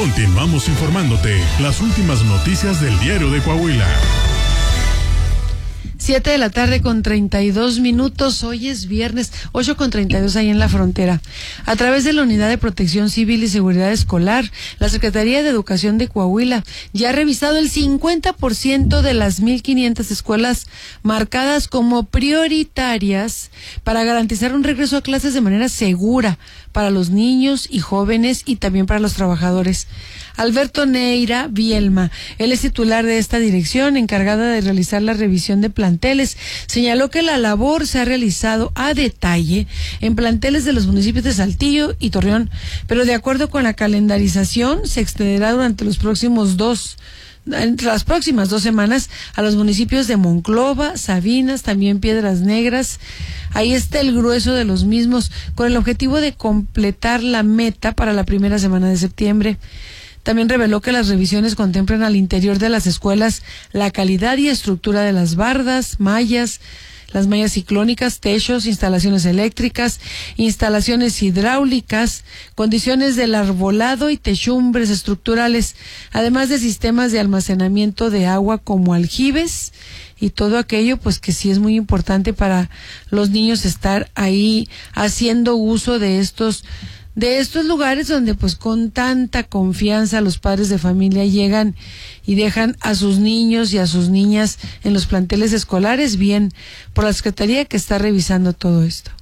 Continuamos informándote las últimas noticias del Diario de Coahuila. 7:32 p.m. Hoy es viernes, 8:32 ahí en la frontera. A través de la Unidad de Protección Civil y Seguridad Escolar, la Secretaría de Educación de Coahuila ya ha revisado el 50% de las 1,500 escuelas marcadas como prioritarias para garantizar un regreso a clases de manera segura para los niños y jóvenes y también para los trabajadores. Alberto Neira Bielma, él es titular de esta dirección encargada de realizar la revisión de planteles, señaló que la labor se ha realizado a detalle en planteles de los municipios de Saltillo y Torreón, pero de acuerdo con la calendarización se extenderá durante las próximas 2 semanas a los municipios de Monclova, Sabinas, también Piedras Negras. Ahí está el grueso de los mismos, con el objetivo de completar la meta para la primera semana de septiembre. También reveló que las revisiones contemplan al interior de las escuelas la calidad y estructura de las bardas, mallas, las mallas ciclónicas, techos, instalaciones eléctricas, instalaciones hidráulicas, condiciones del arbolado y techumbres estructurales, además de sistemas de almacenamiento de agua como aljibes y todo aquello pues que sí es muy importante para los niños estar ahí haciendo uso de estos lugares donde pues con tanta confianza los padres de familia llegan y dejan a sus niños y a sus niñas en los planteles escolares, bien por la Secretaría que está revisando todo esto.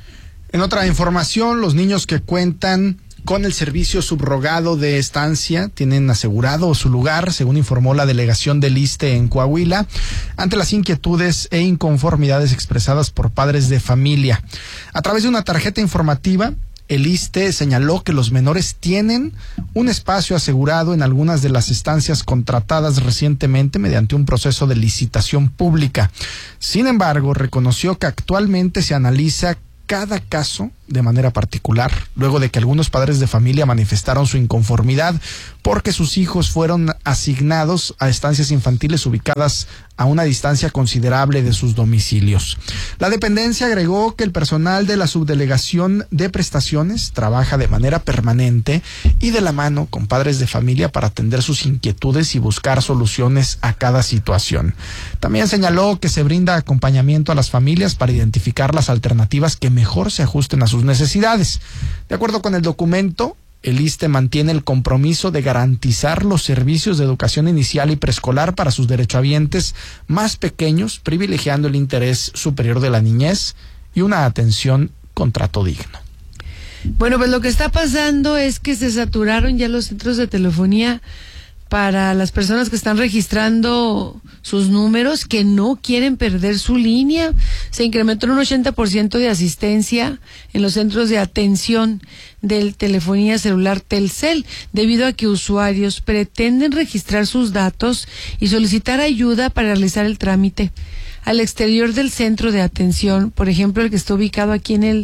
En otra información, los niños que cuentan con el servicio subrogado de estancia tienen asegurado su lugar, según informó la delegación del ISSSTE en Coahuila, ante las inquietudes e inconformidades expresadas por padres de familia. A través de una tarjeta informativa, el ISSSTE señaló que los menores tienen un espacio asegurado en algunas de las estancias contratadas recientemente mediante un proceso de licitación pública. Sin embargo, reconoció que actualmente se analiza cada caso de manera particular, luego de que algunos padres de familia manifestaron su inconformidad porque sus hijos fueron asignados a estancias infantiles ubicadas a una distancia considerable de sus domicilios. La dependencia agregó que el personal de la subdelegación de prestaciones trabaja de manera permanente y de la mano con padres de familia para atender sus inquietudes y buscar soluciones a cada situación. También señaló que se brinda acompañamiento a las familias para identificar las alternativas que mejor se ajusten a sus necesidades. De acuerdo con el documento, el ISSSTE mantiene el compromiso de garantizar los servicios de educación inicial y preescolar para sus derechohabientes más pequeños, privilegiando el interés superior de la niñez y una atención con trato digno. Bueno, pues lo que está pasando es que se saturaron ya los centros de telefonía para las personas que están registrando sus números, que no quieren perder su línea. Se incrementó en un 80% de asistencia en los centros de atención de telefonía celular Telcel, debido a que usuarios pretenden registrar sus datos y solicitar ayuda para realizar el trámite. Al exterior del centro de atención, por ejemplo, el que está ubicado aquí en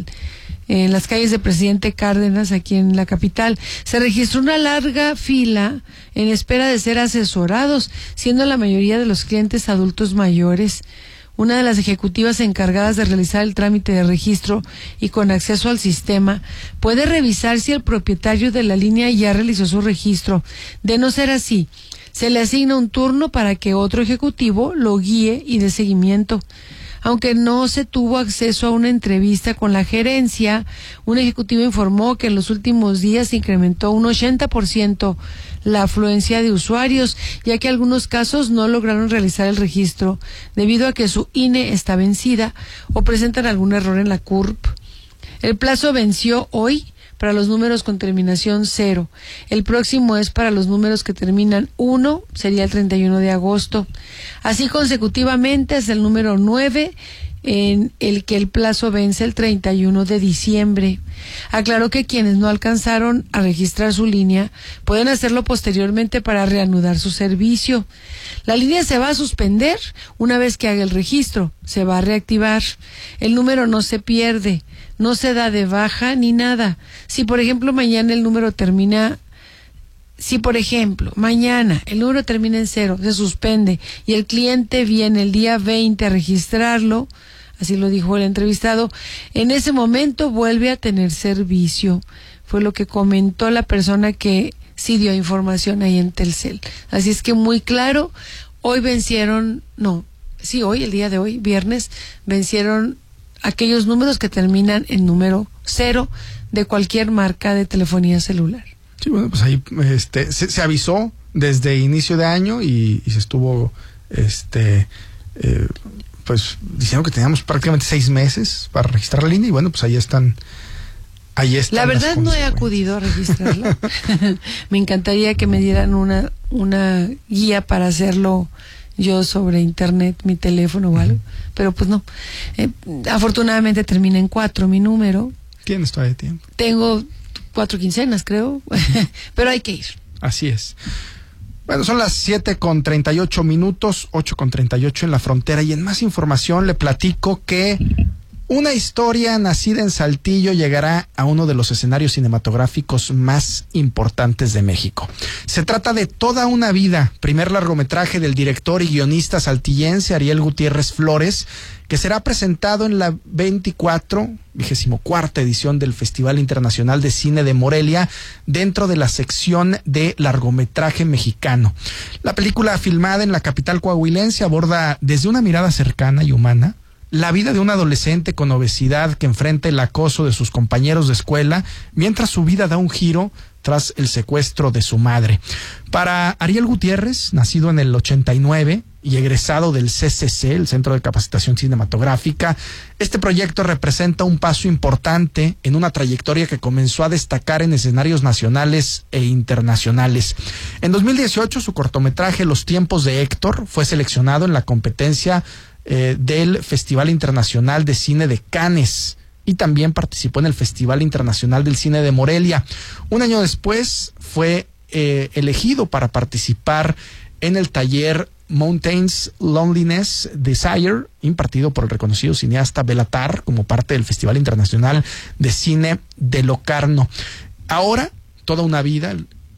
las calles de Presidente Cárdenas, aquí en la capital, se registró una larga fila en espera de ser asesorados, siendo la mayoría de los clientes adultos mayores. Una de las ejecutivas encargadas de realizar el trámite de registro y con acceso al sistema puede revisar si el propietario de la línea ya realizó su registro. De no ser así, se le asigna un turno para que otro ejecutivo lo guíe y dé seguimiento. Aunque no se tuvo acceso a una entrevista con la gerencia, un ejecutivo informó que en los últimos días se incrementó un 80% la afluencia de usuarios, ya que algunos casos no lograron realizar el registro debido a que su INE está vencida o presentan algún error en la CURP. El plazo venció hoy para los números con terminación 0. El próximo es para los números que terminan 1, sería el 31 de agosto. Así consecutivamente hasta el número 9, en el que el plazo vence el 31 de diciembre. Aclaró que quienes no alcanzaron a registrar su línea pueden hacerlo posteriormente para reanudar su servicio. La línea se va a suspender una vez que haga el registro, se va a reactivar. El número no se pierde, no se da de baja ni nada. Si por ejemplo mañana el número termina en 0, se suspende y el cliente viene el día 20 a registrarlo, así lo dijo el entrevistado, en ese momento vuelve a tener servicio. Fue lo que comentó la persona que sí dio información ahí en Telcel. Así es que muy claro, hoy hoy, el día de hoy, viernes, vencieron aquellos números que terminan en número 0 de cualquier marca de telefonía celular. Sí, bueno, pues ahí se avisó desde inicio de año y se estuvo pues diciendo que teníamos prácticamente 6 meses para registrar la línea y bueno, pues ahí están. La verdad no he acudido a registrarla. Me encantaría que me dieran una guía para hacerlo yo sobre internet, mi teléfono o algo, pero pues no. Afortunadamente termina en 4 mi número. Tienes todavía tiempo. Tengo 4 quincenas, creo, pero hay que ir. Así es. Bueno, son las 7:38 minutos, 8:38 en la frontera, y en más información le platico que una historia nacida en Saltillo llegará a uno de los escenarios cinematográficos más importantes de México. Se trata de Toda una vida, primer largometraje del director y guionista saltillense Ariel Gutiérrez Flores, que será presentado en la 24ª edición del Festival Internacional de Cine de Morelia, dentro de la sección de largometraje mexicano. La película, filmada en la capital coahuilense, aborda desde una mirada cercana y humana la vida de un adolescente con obesidad que enfrenta el acoso de sus compañeros de escuela, mientras su vida da un giro tras el secuestro de su madre. Para Ariel Gutiérrez, nacido en el 89 y egresado del CCC, el Centro de Capacitación Cinematográfica, este proyecto representa un paso importante en una trayectoria que comenzó a destacar en escenarios nacionales e internacionales. En 2018, su cortometraje Los tiempos de Héctor fue seleccionado en la competencia del Festival Internacional de Cine de Cannes y también participó en el Festival Internacional del Cine de Morelia. Un año después fue elegido para participar en el taller Mountains Loneliness Desire, impartido por el reconocido cineasta Béla Tarr como parte del Festival Internacional de Cine de Locarno. Ahora, Toda una vida,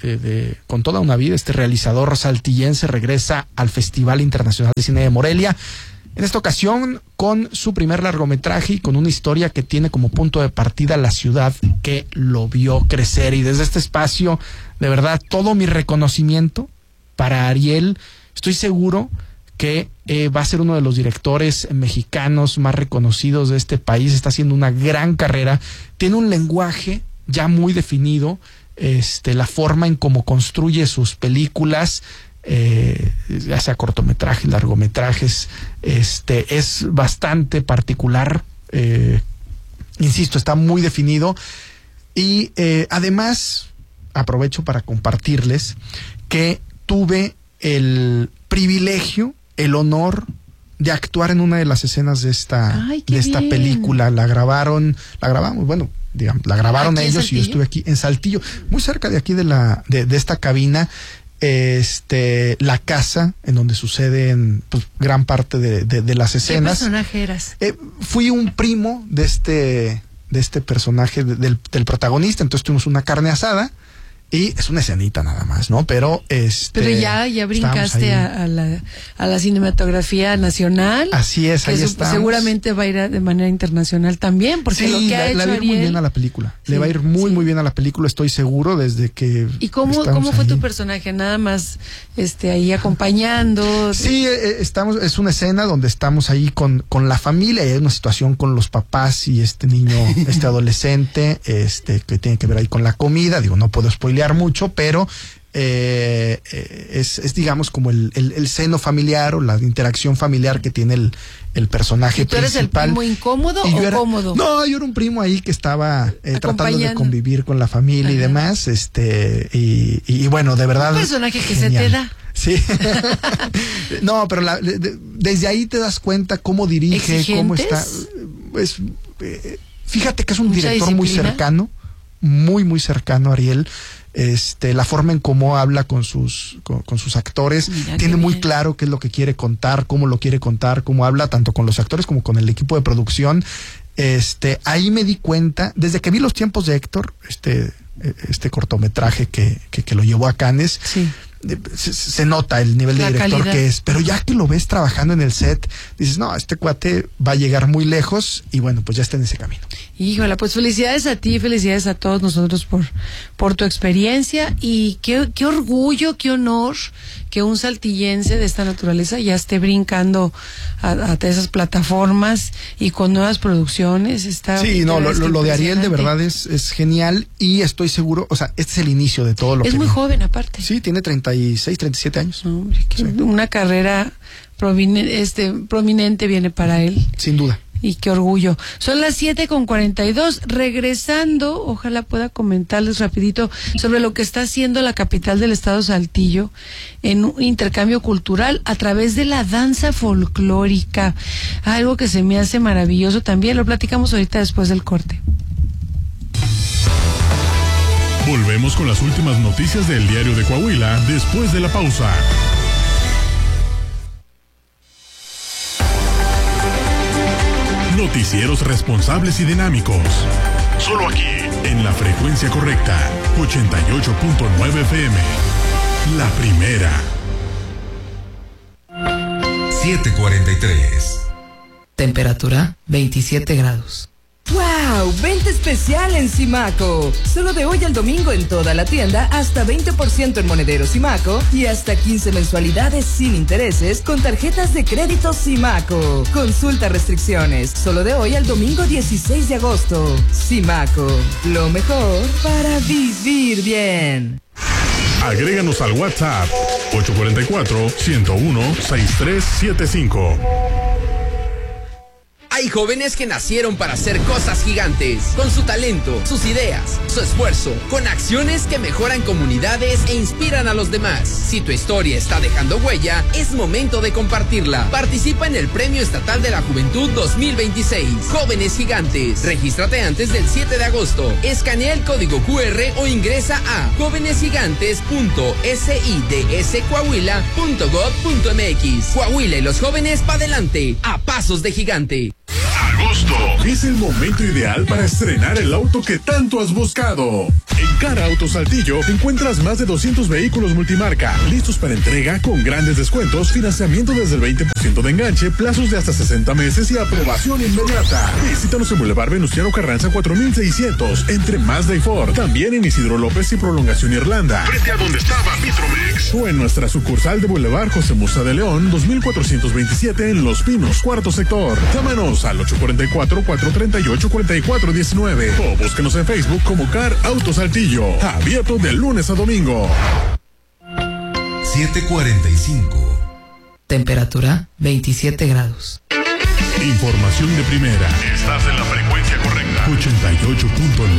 con Toda una vida, este realizador saltillense regresa al Festival Internacional de Cine de Morelia, en esta ocasión con su primer largometraje y con una historia que tiene como punto de partida la ciudad que lo vio crecer. Y desde este espacio, de verdad, todo mi reconocimiento para Ariel. Estoy seguro que va a ser uno de los directores mexicanos más reconocidos de este país. Está haciendo una gran carrera. Tiene un lenguaje ya muy definido, la forma en cómo construye sus películas, ya sea cortometrajes, largometrajes, es bastante particular, insisto, está muy definido y además aprovecho para compartirles que tuve el privilegio, el honor de actuar en una de las escenas de esta película. La grabamos, bueno, digamos, la grabaron ellos y yo estuve aquí en Saltillo, muy cerca de aquí de esta cabina. La casa en donde suceden pues, gran parte de las escenas. ¿Qué personaje eras? Fui un primo de este personaje del protagonista, entonces tuvimos una carne asada y es una escenita nada más, ¿no? Pero ya brincaste a la cinematografía nacional. Así es, ahí estamos. Seguramente va a ir de manera internacional también, porque sí, lo que ha hecho le va a ir muy bien a la película. Sí, le va a ir muy bien a la película, estoy seguro, desde que. ¿Y cómo fue tu personaje? Nada más ahí acompañando. Sí, es una escena donde estamos ahí con la familia, y hay una situación con los papás y este niño, este adolescente, que tiene que ver ahí con la comida. Digo, no puedo spoilear mucho, pero es digamos como el seno familiar o la interacción familiar que tiene el personaje principal. ¿Tú eres el primo incómodo o cómodo? No, yo era un primo ahí que estaba tratando de convivir con la familia. Ajá. Y demás, y bueno, de verdad. Un personaje que genial. Se te da. Sí. No, pero desde ahí te das cuenta cómo dirige, cómo está. Pues, fíjate que es un director disciplina. Muy cercano, muy cercano, Ariel. La forma en cómo habla con sus actores. Mira, tiene muy claro qué es lo que quiere contar, cómo lo quiere contar, cómo habla tanto con los actores como con el equipo de producción. Ahí me di cuenta, desde que vi Los tiempos de Héctor, este cortometraje que lo llevó a Cannes, sí. se nota el nivel de director calidad que es, pero ya que lo ves trabajando en el set, dices, no, este cuate va a llegar muy lejos y bueno, pues ya está en ese camino. Híjole, pues felicidades a ti, felicidades a todos nosotros por tu experiencia y qué orgullo, qué honor que un saltillense de esta naturaleza ya esté brincando a esas plataformas y con nuevas producciones. Sí, no, lo de Ariel de verdad es genial y estoy seguro, o sea, este es el inicio de todo lo que... Es muy joven aparte. Sí, tiene 36, 37 años. No, hombre, sí. Una carrera prominente viene para él. Sin duda. Y qué orgullo. Son las 7:42. Regresando, ojalá pueda comentarles rapidito sobre lo que está haciendo la capital del estado Saltillo en un intercambio cultural a través de la danza folclórica. Algo que se me hace maravilloso también. Lo platicamos ahorita después del corte. Volvemos con las últimas noticias del Diario de Coahuila después de la pausa. Noticieros responsables y dinámicos. Solo aquí, en la frecuencia correcta, 88.9 FM. La primera. 7:43. Temperatura 27 grados. ¡Wow! Venta especial en Simaco. Solo de hoy al domingo en toda la tienda, hasta 20% en monederos Simaco y hasta 15 mensualidades sin intereses con tarjetas de crédito Simaco. Consulta restricciones. Solo de hoy al domingo 16 de agosto. Simaco. Lo mejor para vivir bien. Agréganos al WhatsApp 844-101-6375. Hay jóvenes que nacieron para hacer cosas gigantes, con su talento, sus ideas, su esfuerzo, con acciones que mejoran comunidades e inspiran a los demás. Si tu historia está dejando huella, es momento de compartirla. Participa en el Premio Estatal de la Juventud 2026, Jóvenes Gigantes. Regístrate antes del 7 de agosto. Escanea el código QR o ingresa a jovenesgigantes.sidscoahuila.gov.mx. Coahuila y los jóvenes para adelante, a pasos de gigante. Agosto es el momento ideal para estrenar el auto que tanto has buscado. En Cara Auto Saltillo encuentras más de 200 vehículos multimarca, listos para entrega con grandes descuentos, financiamiento desde el 20% de enganche, plazos de hasta 60 meses y aprobación inmediata. Visítanos en Boulevard Venustiano Carranza 4600, entre Mazda y Ford. También en Isidro López y Prolongación Irlanda, frente a donde estaba Vitromex. O en nuestra sucursal de Boulevard José Musa de León, 2427 en Los Pinos, cuarto sector. Llámanos al 844-438-4419 o búsquenos en Facebook como Car Auto Saltillo. Abierto de lunes a domingo. 7:45. Temperatura 27 grados. Información de primera. Estás en la frecuencia correcta. 88.9.